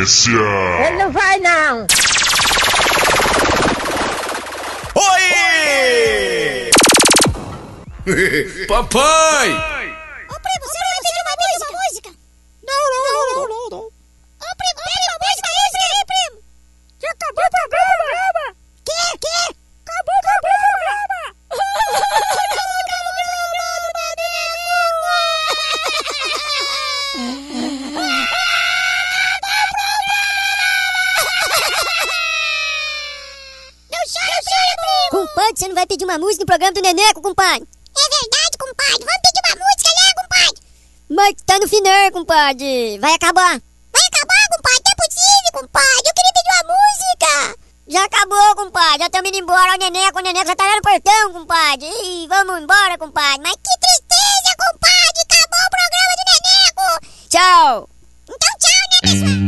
Polícia! Ele não vai, não! Oi! Papai! Ô, primo, você não entende uma música? Não. Ô, primo, pega a música aí, primo! Já acabou o programa! Quê? Acabou o programa! Compadre, você não vai pedir uma música no programa do Neneco, compadre? É verdade, compadre. Vamos pedir uma música, né, compadre? Mas tá no final, compadre. Vai acabar. Vai acabar, compadre? Não é possível, compadre. Eu queria pedir uma música. Já acabou, compadre. Já estamos indo embora. O Neneco já tá lá no portão, compadre. Ih, vamos embora, compadre. Mas que tristeza, compadre. Acabou o programa do Neneco. Tchau. Então tchau, né, pessoal?